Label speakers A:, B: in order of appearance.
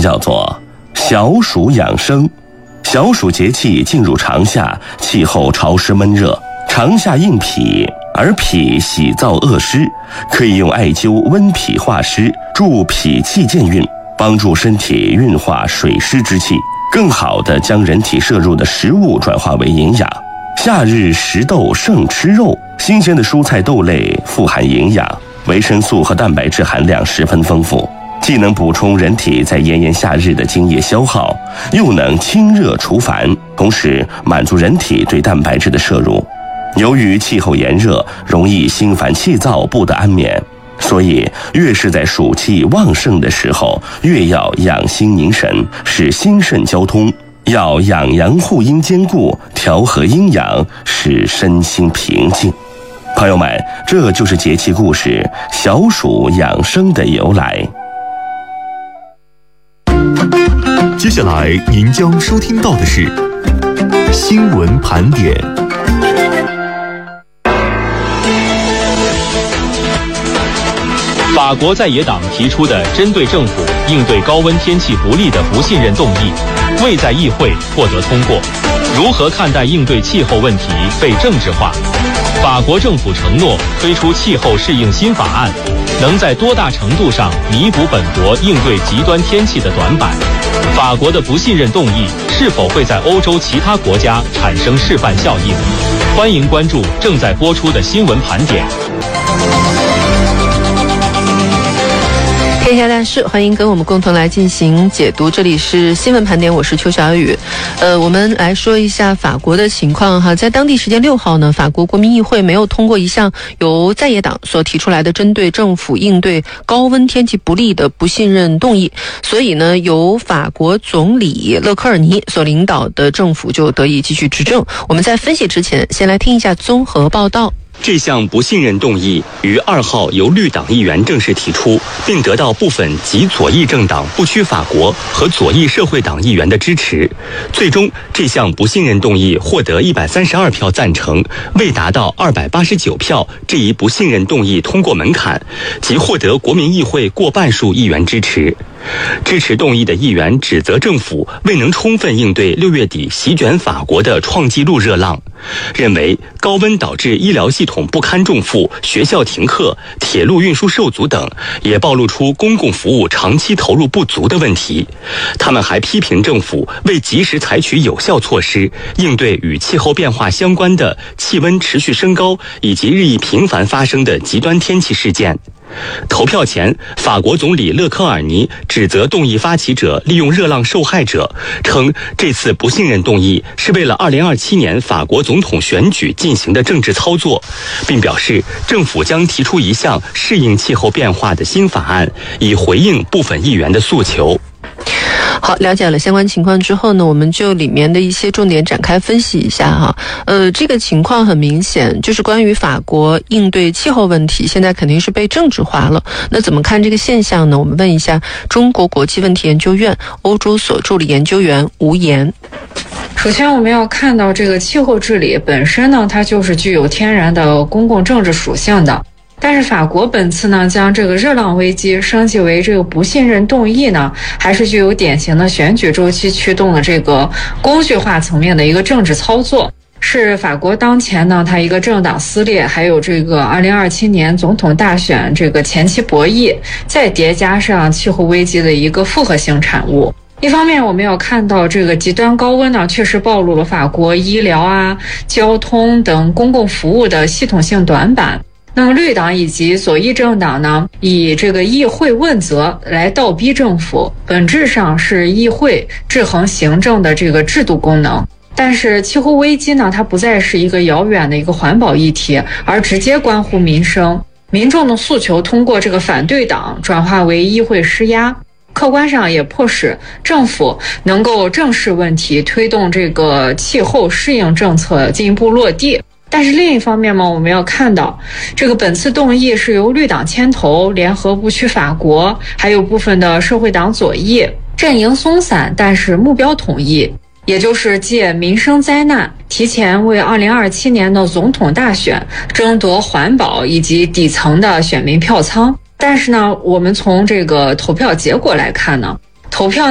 A: 叫做小暑养生。小暑节气进入长夏，气候潮湿闷热，长夏应脾，而脾喜燥恶湿，可以用艾灸温脾化湿，助脾气健运，帮助身体运化水湿之气，更好地将人体摄入的食物转化为营养。夏日食豆胜吃肉，新鲜的蔬菜豆类富含营养，维生素和蛋白质含量十分丰富，既能补充人体在炎炎夏日的津液消耗，又能清热除烦，同时满足人体对蛋白质的摄入。由于气候炎热，容易心烦气躁，不得安眠，所以越是在暑气旺盛的时候，越要养心凝神，使心肾交通，要养阳护阴兼顾，调和阴阳，使身心平静。朋友们，这就是节气故事小暑养生的由来。
B: 接下来您将收听到的是新闻盘点。
C: 法国在野党提出的针对政府应对高温天气不利的不信任动议，未在议会获得通过。如何看待应对气候问题被政治化？法国政府承诺推出气候适应新法案，能在多大程度上弥补本国应对极端天气的短板？法国的不信任动议是否会在欧洲其他国家产生示范效应？欢迎关注正在播出的新闻盘点。
D: 天下大事，欢迎跟我们共同来进行解读。这里是新闻盘点，我是邱小雨。我们来说一下法国的情况哈。在当地时间6号呢，法国国民议会没有通过一项由在野党所提出来的针对政府应对高温天气不利的不信任动议，所以呢，由法国总理勒科尔尼所领导的政府就得以继续执政。我们在分析之前，先来听一下综合报道。
E: 这项不信任动议于2号由绿党议员正式提出，并得到部分极左翼政党不屈法国和左翼社会党议员的支持。最终，这项不信任动议获得132票赞成，未达到289票这一不信任动议通过门槛，即获得国民议会过半数议员支持。支持动议的议员指责政府未能充分应对6月底席卷法国的创纪录热浪，认为高温导致医疗系统不堪重负，学校停课，铁路运输受阻等，也暴露出公共服务长期投入不足的问题。他们还批评政府未及时采取有效措施，应对与气候变化相关的气温持续升高以及日益频繁发生的极端天气事件。投票前，法国总理勒科尔尼指责动议发起者利用热浪受害者，称这次不信任动议是为了2027年法国总统选举进行的政治操作，并表示政府将提出一项适应气候变化的新法案，以回应部分议员的诉求。
D: 好，了解了相关情况之后呢，我们就里面的一些重点展开分析一下哈。这个情况很明显，就是关于法国应对气候问题，现在肯定是被政治化了。那怎么看这个现象呢？我们问一下中国国际问题研究院欧洲所助理研究员吴岩。
F: 首先我们要看到这个气候治理本身呢，它就是具有天然的公共政治属性的。但是法国本次呢，将这个热浪危机升级为这个不信任动议呢，还是具有典型的选举周期驱动的这个工具化层面的一个政治操作，是法国当前呢，它一个政党撕裂，还有这个2027年总统大选这个前期博弈，再叠加上气候危机的一个复合性产物。一方面我们要看到这个极端高温呢，确实暴露了法国医疗啊、交通等公共服务的系统性短板。那么绿党以及左翼政党呢，以这个议会问责来倒逼政府，本质上是议会制衡行政的这个制度功能。但是气候危机呢，它不再是一个遥远的一个环保议题，而直接关乎民生。民众的诉求通过这个反对党转化为议会施压，客观上也迫使政府能够正视问题，推动这个气候适应政策进一步落地。但是另一方面嘛，我们要看到这个本次动议是由绿党牵头，联合不屈法国，还有部分的社会党左翼，阵营松散，但是目标统一，也就是借民生灾难提前为2027年的总统大选争夺环保以及底层的选民票仓。但是呢，我们从这个投票结果来看呢，投票